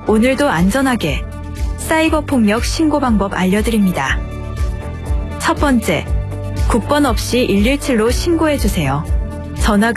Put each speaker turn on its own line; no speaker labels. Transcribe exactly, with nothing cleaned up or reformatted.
오늘도 안전하게 사이버 폭력 신고 방법 알려드립니다. 첫 번째, 국번 없이 일일칠로 신고해주세요. 전화가